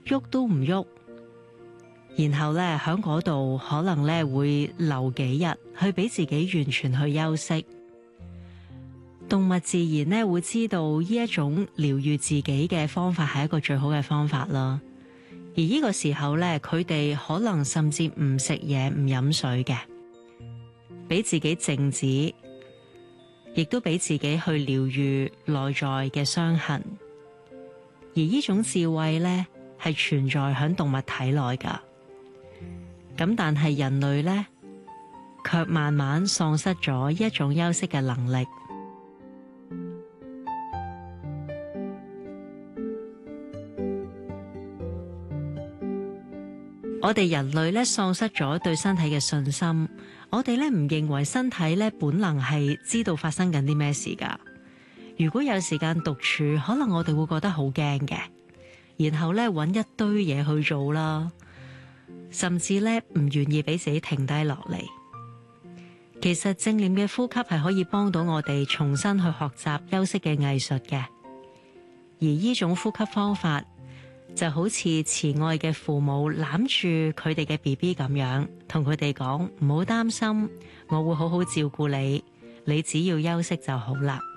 喐都唔喐，然後咧喺嗰度可能咧會留幾日去俾自己完全去休息。動物自然咧會知道呢一種療癒自己嘅方法係一個最好嘅方法啦。而呢個時候咧，佢哋可能甚至唔食嘢、唔飲水嘅，俾自己靜止，亦都俾自己去療癒內在嘅傷痕。而呢種智慧咧係存在喺動物體內噶。咁但係人類咧，卻慢慢喪失咗一種休息嘅能力。我哋人類咧喪失咗對身體嘅信心，我哋咧唔認為身體咧本能係知道發生緊啲咩事噶。如果有時間獨處，可能我哋會覺得好驚嘅，然後咧揾一堆嘢去做啦，甚至咧唔願意俾自己停低落嚟。其實正念嘅呼吸係可以幫到我哋重新去學習休息嘅藝術嘅，而呢種呼吸方法就好似慈愛嘅父母攬住佢哋嘅 BB 咁樣，同佢哋講，唔好擔心，我會好好照顧你，你只要休息就好啦。